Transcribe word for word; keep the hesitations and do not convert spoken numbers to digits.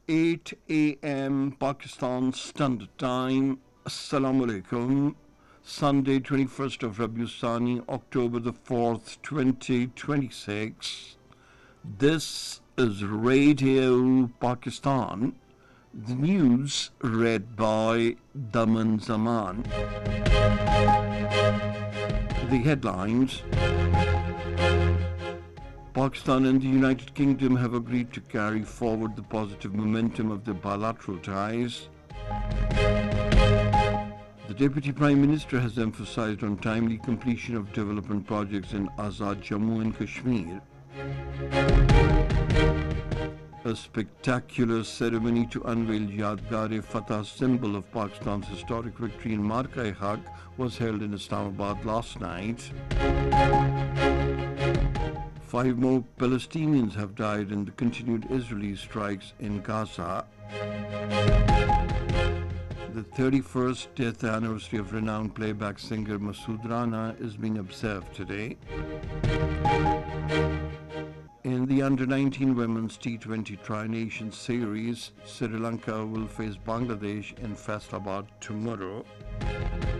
eight a m Pakistan Standard Time. Assalamu alaikum. Sunday, twenty-first of Rabiul Thani, October the fourth, twenty twenty-six. This is Radio Pakistan. The news read by Daman Zaman. The headlines. Pakistan and the United Kingdom have agreed to carry forward the positive momentum of their bilateral ties. The Deputy Prime Minister has emphasized on timely completion of development projects in Azad Jammu and Kashmir. A spectacular ceremony to unveil Yadgar-e-Fatah, symbol of Pakistan's historic victory in Marka-e-Haq, was held in Islamabad last night. Five more Palestinians have died in the continued Israeli strikes in Gaza. The thirty-first death anniversary of renowned playback singer Masood Rana is being observed today. In the under nineteen Women's T twenty Tri-Nations Series, Sri Lanka will face Bangladesh in Faisalabad tomorrow.